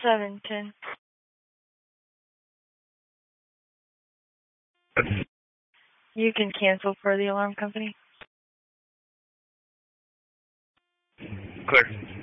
710. You can cancel for the alarm company. Clear.